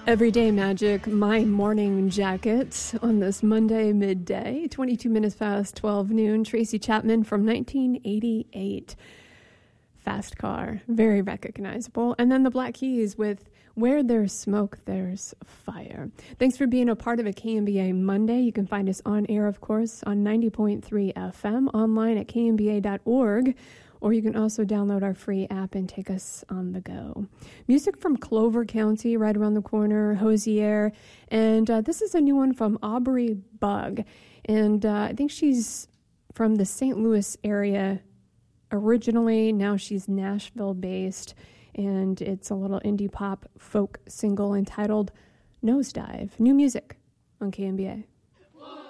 Everyday Magic, My Morning Jacket on this Monday midday, 22 minutes past 12 noon. Tracy Chapman from 1988. Fast Car, very recognizable. And then the Black Keys with Where There's Smoke, There's Fire. Thanks for being a part of a KMBA Monday. You can find us on air, of course, on 90.3 FM, online at kmba.org. Or you can also download our free app and take us on the go. Music from Clover County, right around the corner, Hosier. And this is a new one from Aubrey Bug. And I think she's from the St. Louis area originally. Now she's Nashville-based. And it's a little indie pop folk single entitled Nosedive. New music on KMBA.